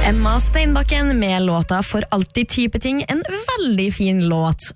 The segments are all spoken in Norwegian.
Emma Steinbakken med låta For alltid type ting, en veldig fin låt.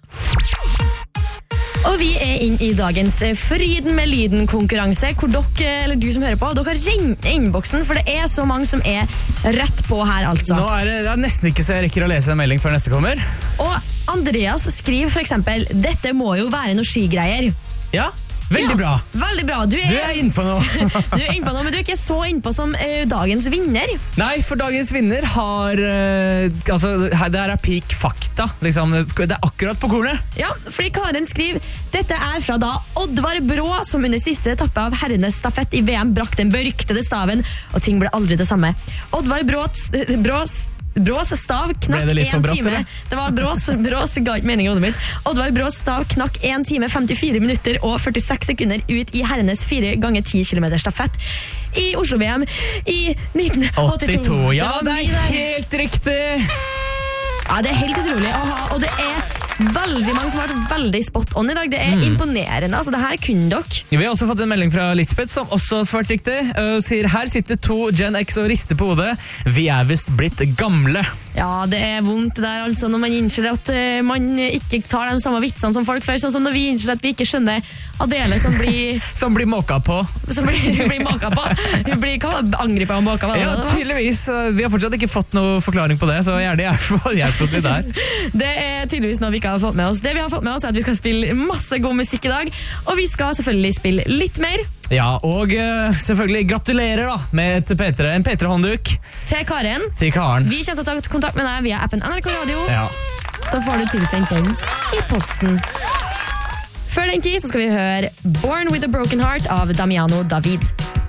Og vi inn I dagens Fryden med lyden-konkurranse, hvor dere, eller du som hører på, dere har rengt innboksen, for det så mange som rett på her, altså. Nå det nesten ikke så jeg rekker å lese en melding før neste kommer. Og Andreas skriver for eksempel, dette må jo være noe skigreier. Ja, veldig bra. Veldig bra. Du inne på noe. Du inne på noe, men du ikke så inne på som dagens vinner. Nei, for dagens vinner har det her peak fakta liksom, det akkurat på kornet. Ja, fordi Karen skriver dette fra da Oddvar Brå som under siste etappe av herrenes stafett I VM brakte den beryktede staven, og ting ble aldri det samme. Oddvar Brås stav knakk 1 time. Eller? Det var Brås ga ikke mening I hodet mitt. Oddvar Brås stav knakk 1 time, 54 minutter og 46 sekunder ut I herrenes 4x10 km stafett I Oslo-VM I 1982. Ja, det helt riktig. Ja, det helt utrolig å ha, og det veldig mange som har vært veldig spot on I dag. Det imponerende, altså det her kunne dere. Vi har også fått en melding fra Lisbeth som også svart riktig. Sier, her sitter 2 Gen X og rister på hodet. Vi vist blitt gamle. Ja, det vondt det der altså, når man innser at man ikke tar de samme vitsene som folk før, sånn som når vi innser at vi ikke skjønner Adele som blir... som blir måka på. Som blir måka på. Hun blir angrepet og måka på. Ja, tydeligvis. Vi har fortsatt ikke fått noe forklaring på det, så gjerne hjelp oss litt der. Det tydeligvis noe vi ikke har fått med oss. Det vi har fått med oss at vi skal spille masse god musikk I dag, og vi skal selvfølgelig spille litt mer. Ja, og selvfølgelig gratulerer da med en P3-håndduk. Til Karen. Til Karen. Vi kommer til å ta kontakt med deg via appen NRK Radio. Ja. Så får du tilsendt den I posten. Før den tid så skal vi høre Born with a Broken Heart av Damiano David.